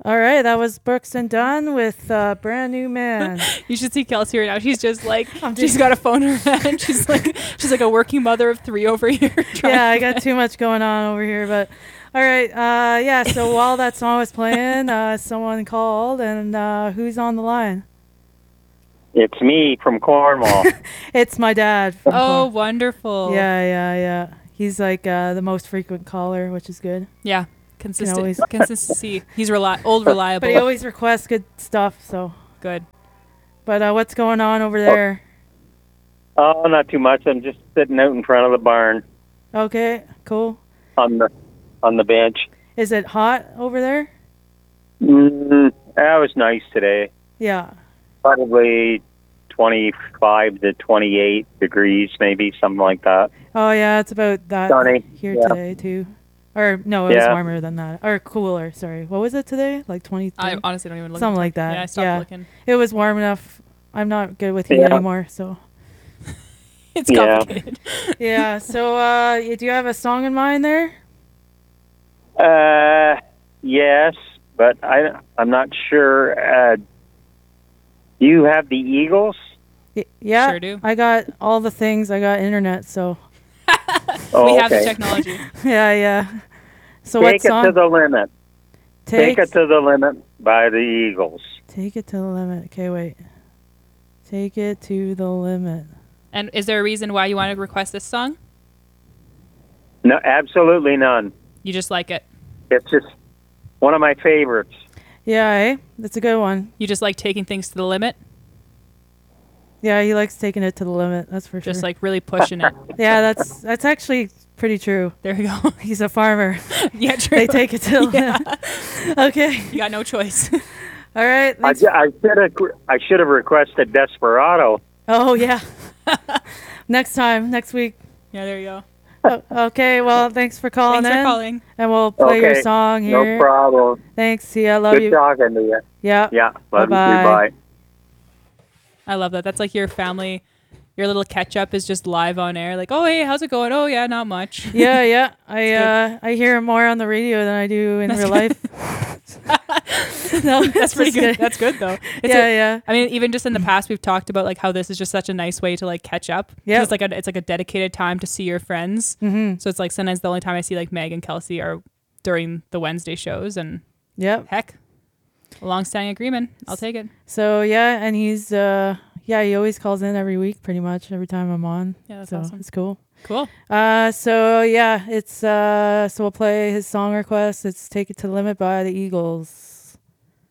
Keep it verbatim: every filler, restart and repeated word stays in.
All right, that was Brooks and Dunn with uh, Brand New Man. You should see Kelsey right now. She's just like, I'm she's just- got a phone in her hand. She's like, she's like a working mother of three over here. trying Yeah, I to- got too much going on over here, but all right. Uh, yeah, so while that song was playing, uh, someone called, and uh, who's on the line? It's me from Cornwall. It's my dad. From Oh, Cor- wonderful. yeah, yeah, yeah. He's like uh, the most frequent caller, which is good. Yeah. Consistent. always- Consistency. He's reli- old, reliable. But he always requests good stuff. So, Good. but uh, what's going on over there? Oh, not too much. I'm just sitting out in front of the barn Okay, cool. on the on the bench. Is it hot over there? Mm, that was nice today. Yeah. Probably twenty-five to twenty-eight degrees, maybe something like that. Oh yeah, it's about that Sunny, here yeah. today too. Or no, it was Yeah. warmer than that. Or cooler, sorry. What was it today? Like twenty-three? I honestly don't even look. Something at like that. Yeah, I stopped Yeah. looking. It was warm enough. I'm not good with heat Yeah. anymore, so It's Yeah. complicated. yeah. So uh y- do you have a song in mind there? Uh, yes, but I I'm not sure. Uh, do you have the Eagles? Y- yeah. Sure do. I got all the things. I got internet, so Oh, we have the okay. technology. yeah, yeah. So what Take it song? to the limit. Take, Take it to the limit by the Eagles. Take it to the limit. Okay, wait. Take it to the limit. And is there a reason why you want to request this song? No, absolutely none. You just like it. It's just one of my favorites. Yeah, eh? That's a good one. You just like taking things to the limit. Yeah, he likes taking it to the limit. That's for Just sure. like really pushing it. yeah, that's that's actually pretty true. There you go. He's a farmer. Yeah, true. They take it to the Yeah. limit. Okay. You got no choice. All right. I, Thanks. I should have I should have requested Desperado. Oh yeah. Next time, next week. Yeah, there you go. Oh, okay. Well, thanks for calling Thanks for in, calling. and we'll play your Okay, song here. No problem. Thanks. See, I love Good you. talking to you. Yeah. Yeah, love you Bye-bye. too. Bye. I love that. That's like your family. Your little catch up is just live on air. Like, oh hey, how's it going? Oh yeah, not much. Yeah, yeah. I That's uh, I hear him more on the radio than I do in That's real good. life. no, That's pretty just good. kidding. That's good though. It's yeah, a- yeah. I mean, even just in the past, we've talked about like how this is just such a nice way to like catch up. 'Cause Yep. It's like a it's like a dedicated time to see your friends. Mm-hmm. So it's like sometimes the only time I see like Meg and Kelsey are during the Wednesday shows, and Yep. heck, a long-standing agreement. I'll take it. So yeah, and he's uh, yeah, he always calls in every week, pretty much every time I'm on. Yeah, that's so awesome. it's cool. Cool. Uh, so yeah, it's uh, so we'll play his song request. It's "Take It to the Limit" by the Eagles.